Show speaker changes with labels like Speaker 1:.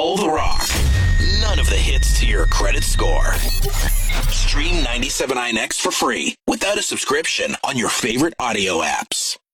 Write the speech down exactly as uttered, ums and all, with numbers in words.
Speaker 1: all the rock, none of the hits to your credit score. Stream ninety-seven point nine X for free without a subscription on your favorite audio apps.